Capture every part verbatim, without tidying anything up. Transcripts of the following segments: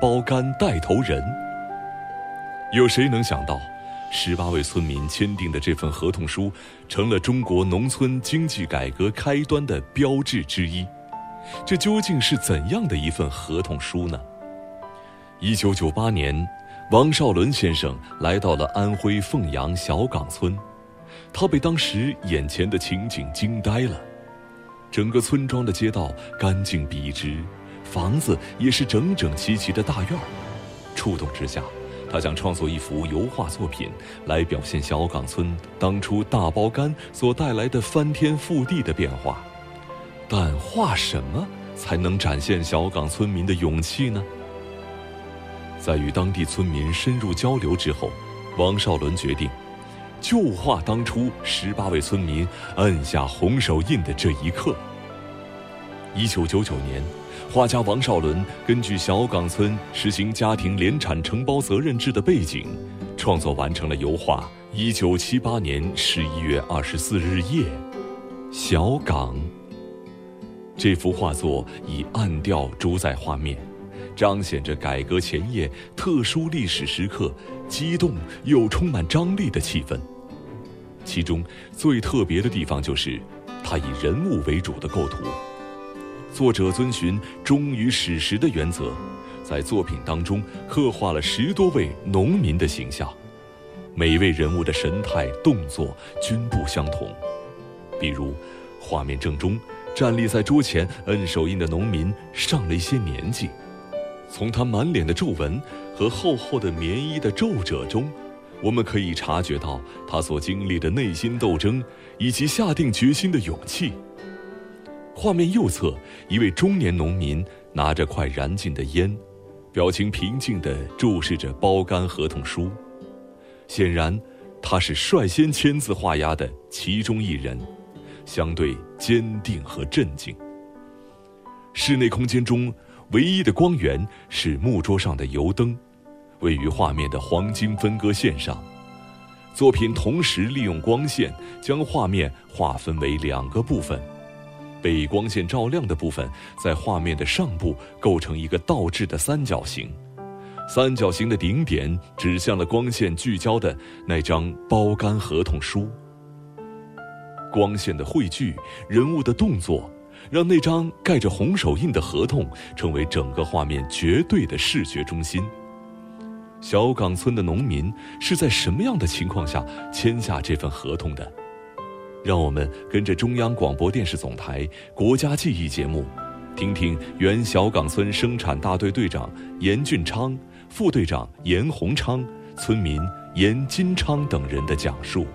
包干带头人。有谁能想到，十八位村民签订的这份合同书，成了中国农村经济改革开端的标志之一？这究竟是怎样的一份合同书呢？一九九八年，王绍伦先生来到了安徽凤阳小岗村，他被当时眼前的情景惊呆了。整个村庄的街道干净笔直，房子也是整整齐齐的大院儿。触动之下，他想创作一幅油画作品，来表现小岗村当初大包干所带来的翻天覆地的变化。但画什么才能展现小岗村民的勇气呢？在与当地村民深入交流之后，王绍伦决定就画当初十八位村民摁下红手印的这一刻。一九九九年，画家王绍伦根据小岗村实行家庭联产承包责任制的背景，创作完成了油画《一九七八年十一月二十四日夜，小岗》。这幅画作以暗调主宰画面，彰显着改革前夜特殊历史时刻激动又充满张力的气氛。其中最特别的地方就是它以人物为主的构图。作者遵循忠于史实的原则，在作品当中刻画了十多位农民的形象，每位人物的神态动作均不相同。比如画面正中站立在桌前摁手印的农民上了一些年纪，从他满脸的皱纹和厚厚的棉衣的皱褶中，我们可以察觉到他所经历的内心斗争以及下定决心的勇气。画面右侧，一位中年农民拿着快燃尽的烟，表情平静地注视着包干合同书。显然，他是率先签字画押的其中一人，相对坚定和镇静。室内空间中唯一的光源是木桌上的油灯，位于画面的黄金分割线上。作品同时利用光线将画面划分为两个部分，被光线照亮的部分在画面的上部构成一个倒置的三角形，三角形的顶点指向了光线聚焦的那张包干合同书。光线的汇聚，人物的动作，让那张盖着红手印的合同成为整个画面绝对的视觉中心。小岗村的农民是在什么样的情况下签下这份合同的？让我们跟着中央广播电视总台国家记忆节目，听听原小岗村生产大队队长严俊昌、副队长严洪昌、村民严金昌等人的讲述。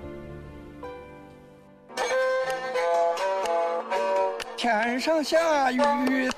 天上下雨